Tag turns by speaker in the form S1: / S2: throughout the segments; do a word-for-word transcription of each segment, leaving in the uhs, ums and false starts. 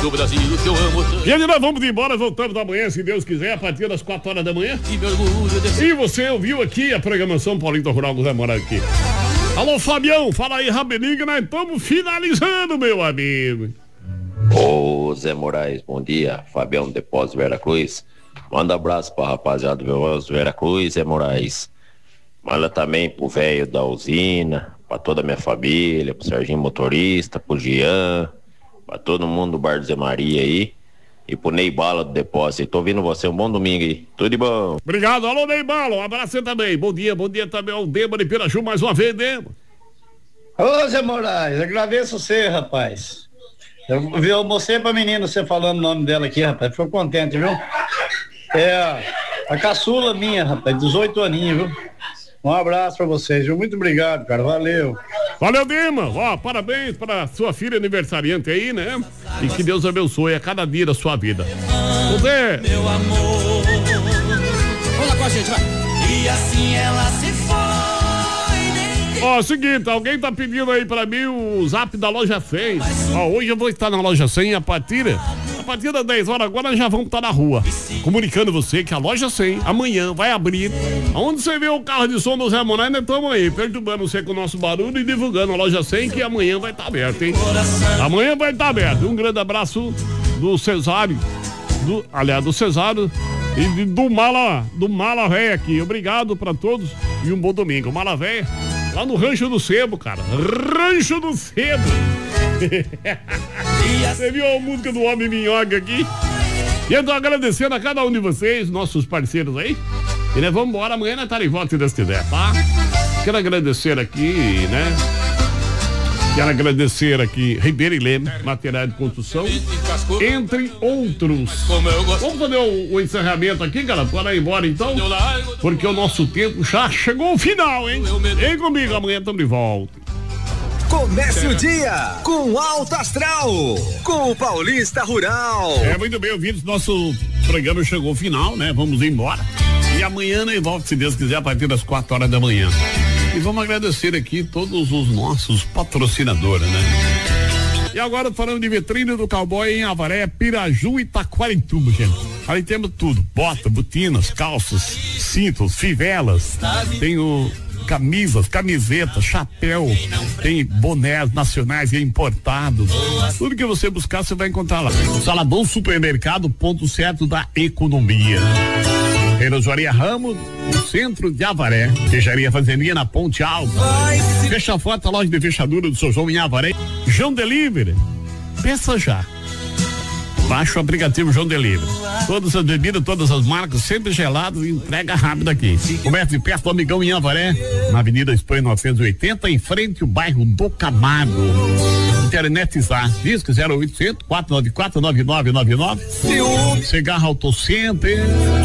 S1: do Brasil que eu amo tanto.
S2: E aí nós vamos embora, voltamos amanhã, se Deus quiser, a partir das quatro horas da manhã.
S1: E me orgulho desse...
S2: E você ouviu aqui a programação Paulinho Rural do Zé Moraes aqui. Alô, Fabião, fala aí, rapidinho, que nós estamos finalizando, meu amigo.
S3: Ô, Zé Moraes, bom dia. Fabião Depósito Veracruz. Manda abraço pra rapaziada do Veracruz, Zé Moraes. Manda também pro velho da usina, pra toda a minha família, pro Serginho Motorista, pro Jean, pra todo mundo do Bar do Zé Maria aí. E pro Ney Bala do Depósito. Tô ouvindo você, um bom domingo aí. Tudo de bom.
S2: Obrigado, alô Ney Bala, um abraço também. Bom dia, bom dia também ao Dema de Piraju mais uma vez, Dema.
S4: Ô Zé Moraes, agradeço você, rapaz. Eu, eu mostrei pra menina você falando o nome dela aqui, rapaz. Ficou contente, viu? É, a caçula minha, rapaz, dezoito aninhos, viu? Um abraço pra vocês, viu? Muito obrigado, cara. Valeu.
S2: Valeu, Dima. Ó, parabéns para sua filha aniversariante aí, né? E que Deus abençoe a cada dia da sua vida. José.
S1: Meu amor. Vamos lá com a gente, vai. E assim ela se foi.
S2: Ó, seguinte, alguém tá pedindo aí pra mim o zap da loja cem. Ó, hoje eu vou estar na loja cem a partir... A partir das dez horas agora já vamos estar na rua, comunicando você que a loja cem amanhã vai abrir. Onde você vê o carro de som do Zé Moraes, nós estamos aí, perturbando você com o nosso barulho e divulgando a loja cem, que amanhã vai estar aberta, hein? Amanhã vai estar aberto. Um grande abraço do Cesário, do, aliás, do Cesário e de, do Mala, do Mala Véia aqui. Obrigado pra todos e um bom domingo. Mala Véia, lá no Rancho do Sebo, cara. Rancho do Sebo. Você viu a música do Homem Minhoca aqui? E eu tô agradecendo a cada um de vocês, nossos parceiros aí. E nós vamos embora amanhã na Tarivota, se Deus quiser, tá? Quero agradecer aqui, né? Quero agradecer aqui Ribeiro e Leme, material de construção, entre outros. Vamos fazer o, o encerramento aqui, galera, para ir embora então, porque o nosso tempo já chegou ao final, hein? Vem comigo, amanhã estamos de volta.
S5: Comece o dia com Alto Astral, com o Paulista Rural.
S2: É, muito bem, ouvintes, nosso programa chegou ao final, né? Vamos embora. E amanhã nós voltamos, se Deus quiser, a partir das quatro horas da manhã. E vamos agradecer aqui todos os nossos patrocinadores, né? E agora falando de vitrine do cowboy em Avaré, Piraju e Taquarituba, gente. Ali temos tudo, bota, botinas, calças, cintos, fivelas, tem o camisas, camisetas, chapéu, tem bonés nacionais e importados. Tudo que você buscar, você vai encontrar lá. Saladão Supermercado, ponto certo da economia. Relojaria Ramos, no centro de Avaré. Fecharia Fazendinha na Ponte Alta. Fecha Forte, a loja de fechadura do seu João em Avaré. João Delivery. Peça já. Baixa o aplicativo João Delivery. Todas as bebidas, todas as marcas, sempre geladas e entrega rápida aqui. Comércio de perto do Amigão em Avaré, na Avenida Espanha novecentos e oitenta, em frente ao bairro do Camargo. Internet Zá, disco zero oitocentos, quatro nove quatro, nove nove nove nove. Cigarro Auto Center.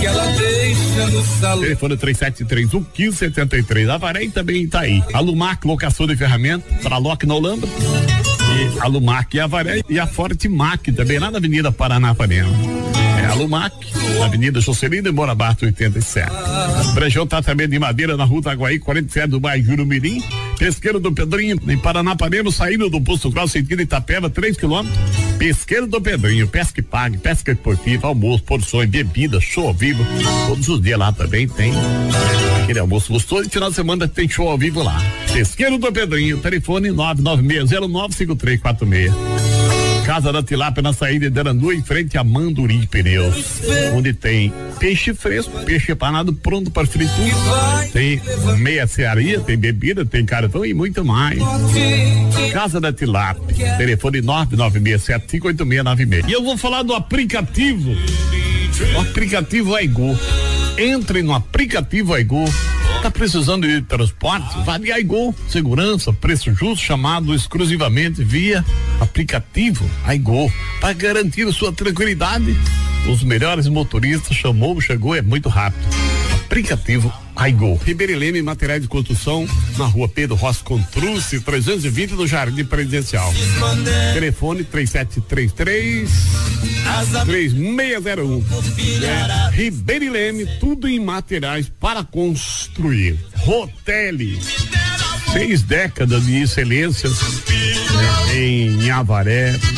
S2: Telefone três sete três um, um cinco sete três. Avaré e também tá aí. Alumac, locação de ferramentas, para Lock na Holanda. E a Lumac e a Avaré e a Fortemac também lá na Avenida Paranapanema. É a Lumac, na Avenida Juscelino e Morabato oitenta e sete. Brejão tratamento de madeira na Rua Itaguaí, quarenta e sete do bairro Jurumirim. Pesqueiro do Pedrinho, em Paranapanema, saindo do Posto Grosso, sentido Itapeva, três quilômetros. Pesqueiro do Pedrinho, pesca e pague, pesca esportiva, almoço, porções, bebidas, show ao vivo. Todos os dias lá também tem aquele almoço gostoso e final de semana tem show ao vivo lá. Pesqueiro do Pedrinho, telefone nove nove seis zero nove cinco três quatro seis. Casa da Tilápia na saída de Arandu, em frente a Manduri Pneus, onde tem peixe fresco, peixe empanado pronto para fritura, tem meia cearia, tem bebida, tem cartão e muito mais. Casa da Tilápia, telefone nove nove seis sete cinco oito seis nove seis. E eu vou falar do aplicativo, o aplicativo Aigo. Entre no aplicativo Aigo. Tá precisando de transporte? Vá de Aigo, segurança, preço justo, chamado exclusivamente via aplicativo Aigo, para garantir a sua tranquilidade. Os melhores motoristas chamou, chegou, é muito rápido. Aplicativo Aigo. Ribeiro e Leme, materiais de construção, na Rua Pedro Rossi Contruce, trezentos e vinte, no Jardim Presidencial. Telefone três sete três três, três seis zero um. É, Ribeiro e Leme, tudo em materiais para construir. Rotelli, seis décadas de excelência, né, em Avaré.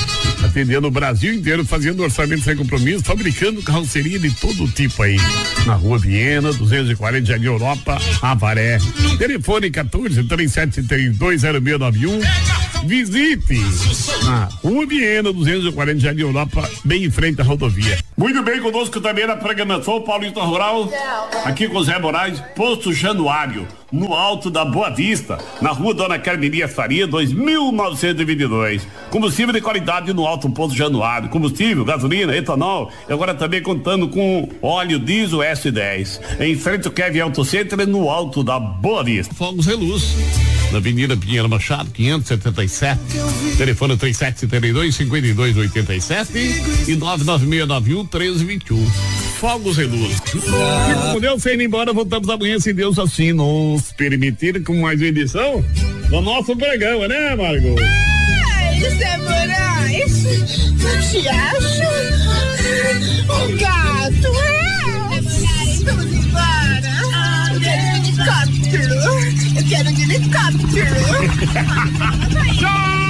S2: atendendo o Brasil inteiro, fazendo orçamento sem compromisso, fabricando carroceria de todo tipo aí. Na Rua Viena, duzentos e quarenta, Jardim Europa, Avaré. Telefone quatorze, trinta e sete, trinta e dois, zero seis nove um. Visite na Rua Viena, duzentos e quarenta, Jardim Europa, bem em frente à rodovia. Muito bem, conosco também na programação Paulista Rural, aqui com o Zé Moraes, Posto Januário, no alto da Boa Vista, na Rua Dona Carmelia Faria, dois mil novecentos e vinte e dois. Combustível de qualidade no alto Posto Januário, combustível, gasolina, etanol, e agora também contando com óleo diesel S dez. Em frente ao Kevin Auto Center, no alto da Boa Vista. Fogos e Luz, na Avenida Pinheiro Machado, quinhentos e setenta e sete. Telefone três sete sete dois, cinco dois oito sete e nove nove seis nove um, treze vinte e um. Fogos e Luz. E como Deus foi indo embora, voltamos amanhã, se Deus assim nos permitir, com mais uma edição do nosso programa, né, Margot?
S6: Ai, Zé Moraes, não te acho um gato, é? Zé Moraes, vamos embora. Ah, eu quero um helicóptero. Eu quero um helicóptero.
S2: Tchau!